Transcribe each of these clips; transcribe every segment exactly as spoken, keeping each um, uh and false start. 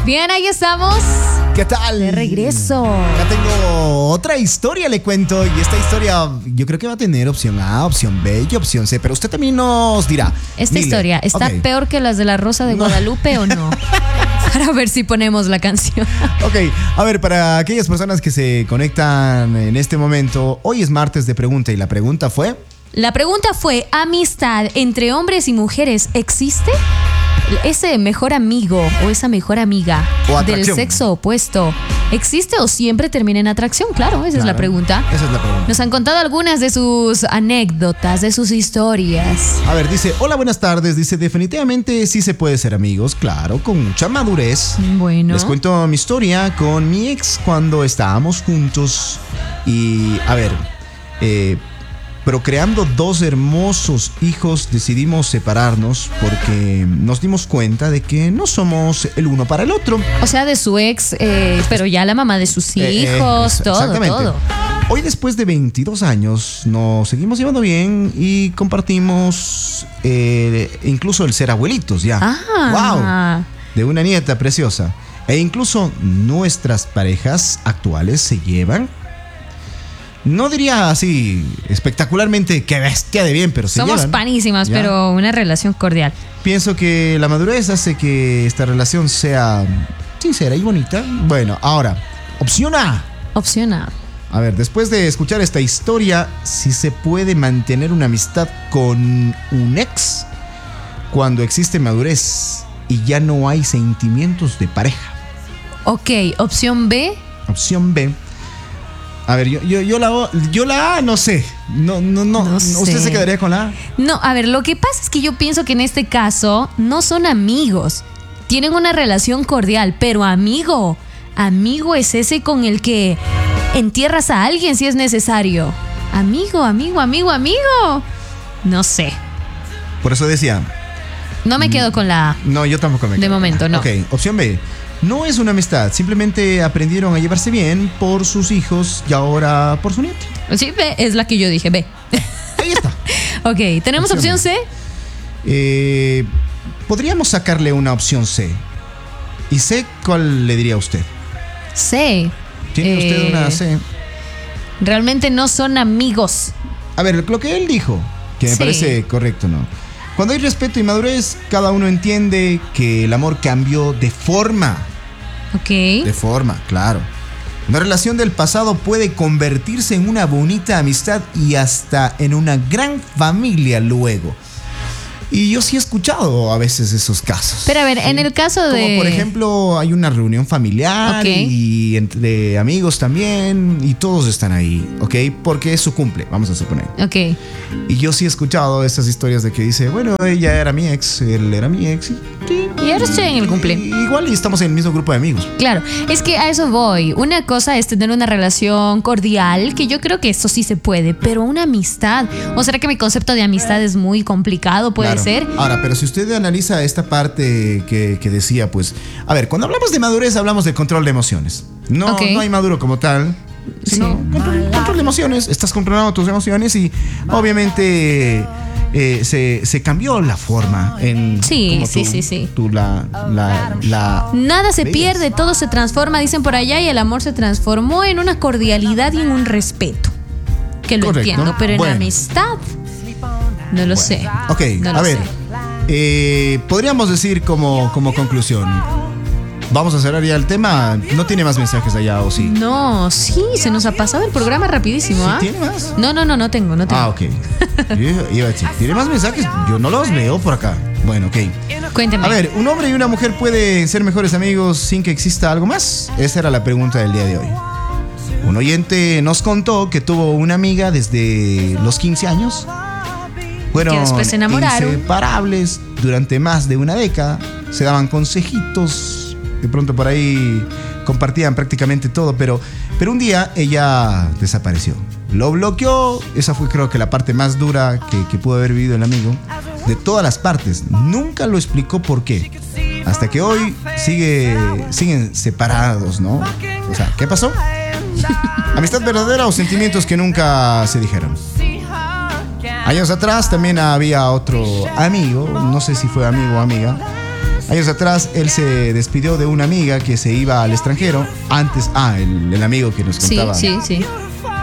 Bien, ahí estamos. ¿Qué tal? De regreso. Ya tengo otra historia, le cuento. Y esta historia yo creo que va a tener opción A, opción B y opción C. Pero usted también nos dirá. Esta Mile, historia, ¿está okay. peor que las de la Rosa de Guadalupe no. o no? Para ver si ponemos la canción. Ok, a ver, para aquellas personas que se conectan en este momento, hoy es martes de pregunta y la pregunta fue... La pregunta fue, ¿amistad entre hombres y mujeres existe? ¿Ese mejor amigo o esa mejor amiga del sexo opuesto existe o siempre termina en atracción? Claro, esa claro, es la pregunta. Esa es la pregunta. Nos han contado algunas de sus anécdotas, de sus historias. A ver, dice, hola, buenas tardes. Dice, definitivamente sí se puede ser amigos, claro, con mucha madurez. Bueno. Les cuento mi historia con mi ex cuando estábamos juntos. Y, a ver, eh... procreando dos hermosos hijos, decidimos separarnos porque nos dimos cuenta de que no somos el uno para el otro. O sea, de su ex, eh, pero ya la mamá de sus hijos, eh, eh, todo, todo. Hoy, después de veintidós años, nos seguimos llevando bien y compartimos eh, incluso el ser abuelitos ya. Ah. ¡Wow! De una nieta preciosa. E incluso nuestras parejas actuales se llevan. No diría así espectacularmente que bestia de bien, pero se Somos llevan, panísimas, ¿ya? Pero una relación cordial. Pienso que la madurez hace que esta relación sea sincera y bonita. Bueno, ahora, opción A. Opción A. A ver, después de escuchar esta historia, si se puede mantener una amistad con un ex cuando existe madurez y ya no hay sentimientos de pareja. Ok, opción B. Opción B. A ver, yo, yo, yo, la, yo la A no sé. No, no, no. no ¿Usted sé. se quedaría con la A? No, a ver, lo que pasa es que yo pienso que en este caso no son amigos. Tienen una relación cordial, pero amigo, amigo es ese con el que entierras a alguien si es necesario. Amigo, amigo, amigo, amigo. No sé. Por eso decía. No me quedo con la A. No, yo tampoco me quedo. De momento, no. Ok, opción B. No es una amistad, simplemente aprendieron a llevarse bien por sus hijos y ahora por su nieto. Sí, B es la que yo dije, B. Ahí está. Ok, ¿tenemos opción, opción C? Eh, podríamos sacarle una opción C. ¿Y C cuál le diría a usted? C. ¿Tiene eh, usted una C? Realmente no son amigos. A ver, lo que él dijo, que me sí. parece correcto, ¿no? Cuando hay respeto y madurez, cada uno entiende que el amor cambió de forma. Ok. De forma, claro. Una relación del pasado puede convertirse en una bonita amistad y hasta en una gran familia luego. Y yo sí he escuchado a veces esos casos. Pero a ver, ¿sí? en el caso de... Como por ejemplo, hay una reunión familiar okay. y entre amigos también y todos están ahí, ¿ok? Porque es su cumple, vamos a suponer. Ok. Y yo sí he escuchado estas historias de que dice, bueno, ella era mi ex, él era mi ex. Y, y ahora estoy en el cumple. Y, igual y estamos en el mismo grupo de amigos. Claro, es que a eso voy. Una cosa es tener una relación cordial, que yo creo que eso sí se puede, pero una amistad. ¿O será que mi concepto de amistad es muy complicado? Puede claro. ser. Ahora, pero si usted analiza esta parte que, que decía, pues, a ver, cuando hablamos de madurez hablamos de control de emociones. No, okay. no hay maduro como tal, sino sí. control, control de emociones. Estás controlando tus emociones y obviamente eh, se, se cambió la forma en sí, como sí, tú, sí, sí. Tú la, la, la Nada se veías. pierde, todo se transforma, dicen por allá, y el amor se transformó en una cordialidad y en un respeto. Que lo correcto. entiendo, pero bueno. en amistad no lo bueno. sé. Ok, no a lo ver. sé. Eh, podríamos decir como, como conclusión. Vamos a cerrar ya el tema. ¿No tiene más mensajes allá o sí? No, sí, se nos ha pasado el programa rapidísimo. ¿Ah? ¿Sí tiene más? No, no, no, no tengo, no tengo. Ah, ok. Yo iba a decir, ¿tiene más mensajes? Yo no los veo por acá. Bueno, ok. Cuénteme. A ver, ¿un hombre y una mujer pueden ser mejores amigos sin que exista algo más? Esa era la pregunta del día de hoy. Un oyente nos contó que tuvo una amiga desde los quince años. Fueron que después se enamoraron. Inseparables durante más de una década. Se daban consejitos. De pronto por ahí compartían prácticamente todo. Pero, pero un día ella desapareció. Lo bloqueó. Esa fue creo que la parte más dura que, que pudo haber vivido el amigo. De todas las partes. Nunca lo explicó por qué. Hasta que hoy sigue, siguen separados, ¿no? O sea, ¿qué pasó? ¿Amistad verdadera o sentimientos que nunca se dijeron? Años atrás también había otro amigo, no sé si fue amigo o amiga, Años atrás, él se despidió de una amiga que se iba al extranjero. Antes, ah, el, el amigo que nos contaba. Sí, sí, sí.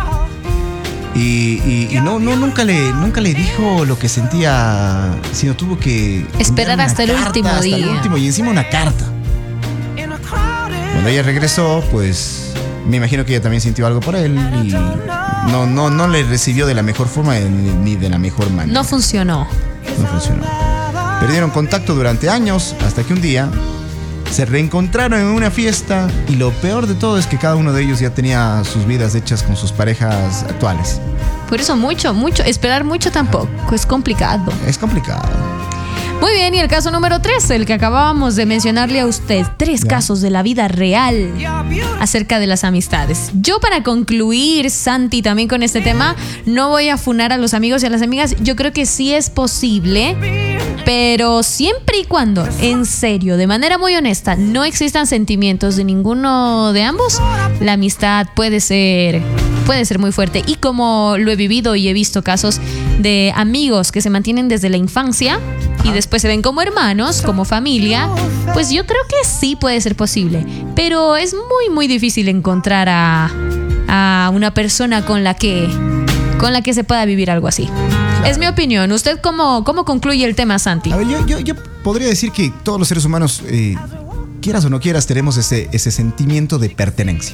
Y, y, y no, no, nunca le, nunca le dijo lo que sentía, sino tuvo que esperar hasta el último hasta día. el último, y encima una carta. Cuando ella regresó, pues me imagino que ella también sintió algo por él y no, no, no le recibió de la mejor forma ni de la mejor manera. No funcionó. No funcionó. Perdieron contacto durante años hasta que un día se reencontraron en una fiesta y lo peor de todo es que cada uno de ellos ya tenía sus vidas hechas con sus parejas actuales. Por eso mucho, mucho, esperar mucho tampoco, es complicado. Es complicado. Muy bien, y el caso número tres, el que acabábamos de mencionarle a usted. Tres Ya. casos de la vida real acerca de las amistades. Yo, para concluir, Santi, también con este tema, no voy a funar a los amigos y a las amigas. Yo creo que sí es posible, pero siempre y cuando, en serio, de manera muy honesta, no existan sentimientos de ninguno de ambos, la amistad puede ser, puede ser muy fuerte. Y como lo he vivido y he visto casos de amigos que se mantienen desde la infancia y después se ven como hermanos, como familia, pues yo creo que sí puede ser posible. Pero es muy, muy difícil encontrar a, a una persona con la que, con la que se pueda vivir algo así. Claro. Es mi opinión. ¿Usted cómo, cómo concluye el tema, Santi? A ver, yo, yo, yo podría decir que todos los seres humanos, eh, quieras o no quieras, tenemos ese, ese sentimiento de pertenencia.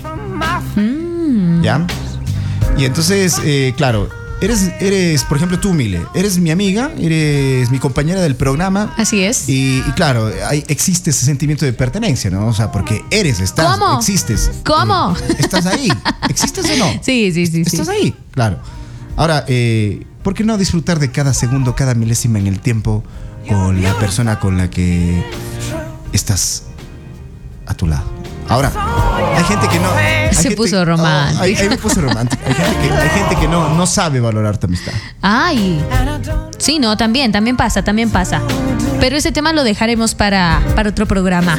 Mm. ¿Ya? Y entonces, eh, claro, eres, eres, por ejemplo, tú, Mile, eres mi amiga, eres mi compañera del programa. Así es. Y, y claro, hay, existe ese sentimiento de pertenencia, ¿no? O sea, porque eres, estás, ¿Cómo? existes. ¿Cómo? Eh, ¿Estás ahí? ¿Existes o no? Sí, sí, sí. ¿Estás sí. ahí? Claro. Ahora, eh, ¿por qué no disfrutar de cada segundo, cada milésima en el tiempo con la persona con la que estás a tu lado? Ahora, hay gente que no... hay Se gente- puso romántico. Oh, ahí, ahí me puse romántico. Hay gente que, hay gente que no, no sabe valorar tu amistad. Ay. Sí, no, también, también pasa, también pasa. Pero ese tema lo dejaremos para, para otro programa.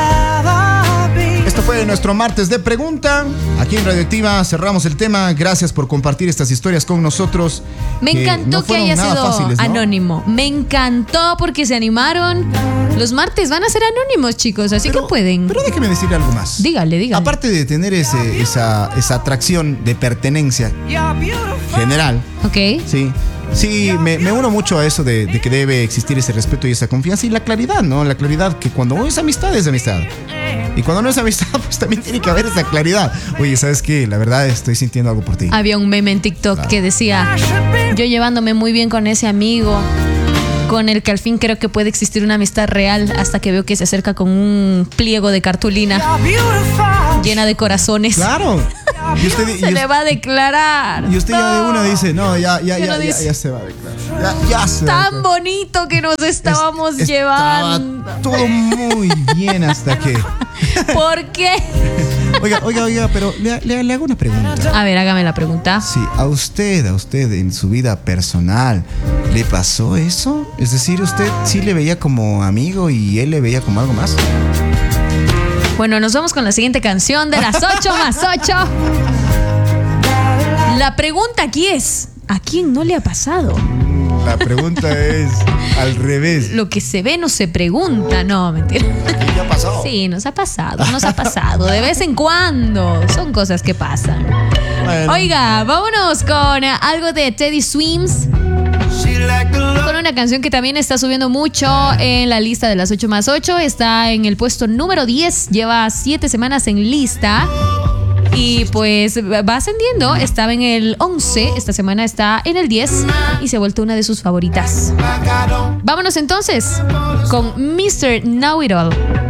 Esto fue nuestro martes de pregunta. Aquí en Radioactiva cerramos el tema. Gracias por compartir estas historias con nosotros. Me que encantó no que fueron haya nada sido fáciles, ¿no? anónimo. Me encantó porque se animaron. Los martes van a ser anónimos, chicos, así Pero- que pueden. Pero déjeme decir algo más. Dígale, dígale. Aparte de tener ese, esa, esa atracción de pertenencia general, Ok. sí, sí, me, me uno mucho a eso de, de que debe existir ese respeto y esa confianza y la claridad, ¿no? La claridad que cuando es amistad es amistad. Y cuando no es amistad, pues también tiene que haber esa claridad. Oye, ¿sabes qué? La verdad estoy sintiendo algo por ti. Había un meme en TikTok Claro. que decía: yo llevándome muy bien con ese amigo, con el que al fin creo que puede existir una amistad real, hasta que veo que se acerca con un pliego de cartulina llena de corazones. Claro. Y usted, y Se us- le va a declarar. y usted ya de una dice, no, ya, ya, Yo ya, no ya, dice- ya se va a declarar. Ya, ya se va a Tan declarar. bonito que nos estábamos Es- llevando. Estaba todo muy bien hasta que... ¿Por qué? Oiga, oiga, oiga, pero le, le- le hago una pregunta. A ver, hágame la pregunta. Sí, a usted, a usted en su vida personal, ¿le pasó eso? Es decir, ¿usted sí le veía como amigo y él le veía como algo más? Bueno, nos vamos con la siguiente canción de las ocho más ocho. La pregunta aquí es: ¿a quién no le ha pasado? La pregunta es al revés. Lo que se ve no se pregunta. No, mentira. ¿Qué ha pasado? Sí, nos ha pasado, nos ha pasado. De vez en cuando. Son cosas que pasan. Bueno. Oiga, vámonos con algo de Teddy Swims. Con una canción que también está subiendo mucho en la lista de las ocho más ocho. Está en el puesto número diez. Lleva siete semanas en lista. Y pues va ascendiendo. Estaba en el once. Esta semana está en el diez. Y se ha vuelto una de sus favoritas. Vámonos entonces con mister Know It All.